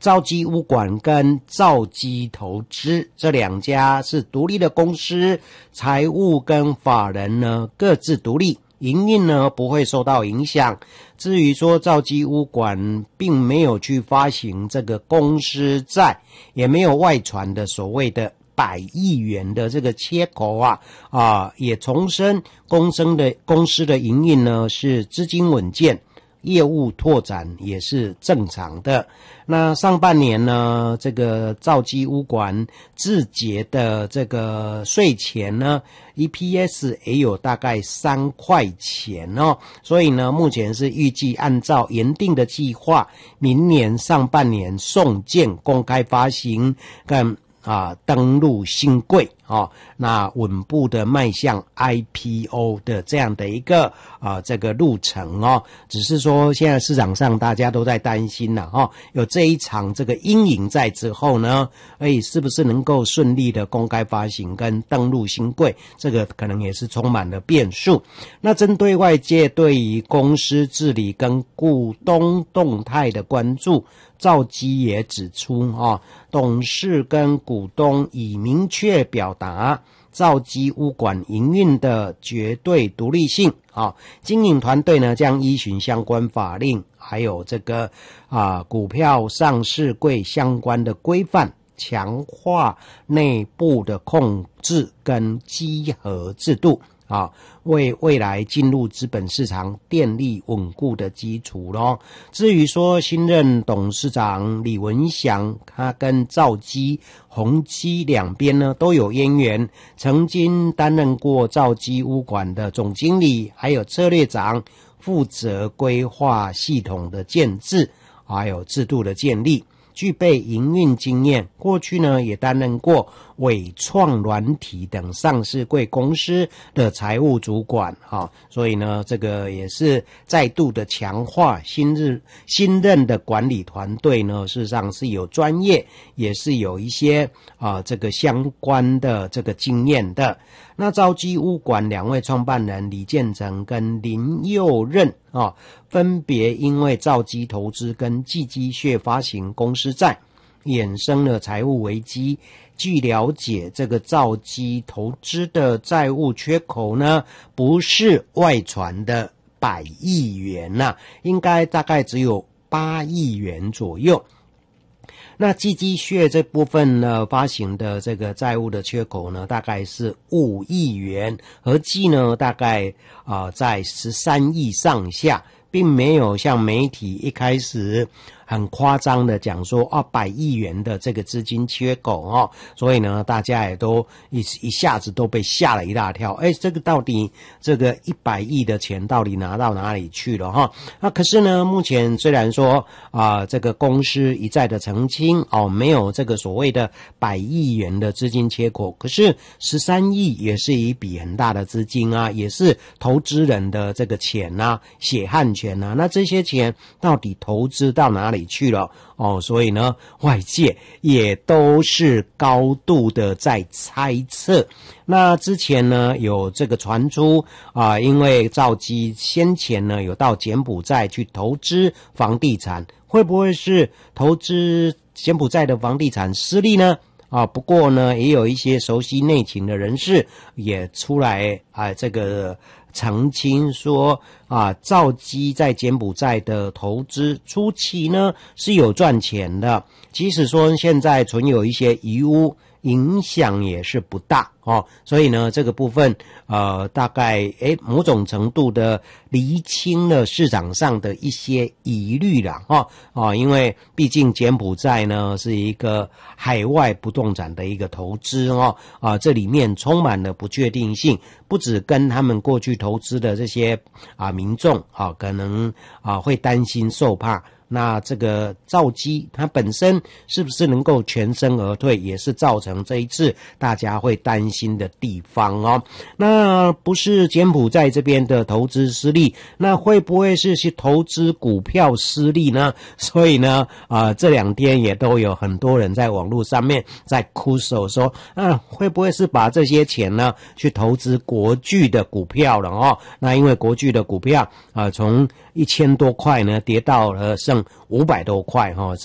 兆基物管跟兆基投资这两家是独立的公司，财务跟法人呢各自独立，营运呢不会受到影响。至于说兆基物管并没有去发行这个公司债，也没有外传的所谓的100亿元的这个缺口也重申公司的营运呢是资金稳健，业务拓展也是正常的。那上半年呢，这个兆基物管自结的这个税前呢 EPS 也有大概3块钱所以呢目前是预计按照原定的计划，明年上半年送件公开发行跟登陆新贵那稳步的迈向 IPO 的这样的一个这个路程只是说现在市场上大家都在担心有这一场这个阴影在之后呢，是不是能够顺利的公开发行跟登陆新贵，这个可能也是充满了变数。那针对外界对于公司治理跟股东动态的关注，兆基也指出董事跟股东已明确表达兆基物管营运的绝对独立性经营团队呢将依循相关法令，还有这个股票上市柜相关的规范，强化内部的控制跟稽核制度为未来进入资本市场奠立稳固的基础咯。至于说新任董事长李文祥，他跟兆基、宏基两边呢都有渊源，曾经担任过兆基物管的总经理，还有策略长，负责规划系统的建制，还有制度的建立，具备营运经验。过去呢也担任过伟创软体等上市柜公司的财务主管所以呢这个也是再度的强化新任的管理团队呢，事实上是有专业，也是有一些这个相关的这个经验的。那兆基物管两位创办人李建成跟林佑任分别因为兆基投资跟季基血发行公司债，衍生了财务危机。据了解，这个兆基投资的债务缺口呢，不是外传的100亿元应该大概只有8亿元左右。那季基血这部分呢，发行的这个债务的缺口呢，大概是5亿元，合计呢大概在13亿上下，并没有像媒体一开始很夸张的讲说100亿元的这个资金缺口所以呢大家也都一下子都被吓了一大跳，这个到底这个100亿的钱到底拿到哪里去了那可是呢目前虽然说这个公司一再的澄清没有这个所谓的100亿元的资金缺口，可是13亿也是一笔很大的资金也是投资人的这个钱血汗钱那这些钱到底投资到哪里去了所以呢外界也都是高度的在猜测。那之前呢有这个传出因为兆基先前呢有到柬埔寨去投资房地产，会不会是投资柬埔寨的房地产失利呢不过呢也有一些熟悉内情的人士也出来这个澄清说兆基在柬埔寨的投资初期呢是有赚钱的，即使说现在存有一些遗污，影响也是不大所以呢这个部分大概某种程度的厘清了市场上的一些疑虑啦因为毕竟柬埔寨呢是一个海外不动产的一个投资这里面充满了不确定性，不只跟他们过去投资的这些民众可能会担心受怕，那这个兆基它本身是不是能够全身而退，也是造成这一次大家会担心的地方那不是柬埔寨这边的投资失利，那会不会是去投资股票失利呢？所以呢这2天也都有很多人在网络上面在哭手说会不会是把这些钱呢去投资国巨的股票了那因为国巨的股票从1000多块呢跌到了剩500多块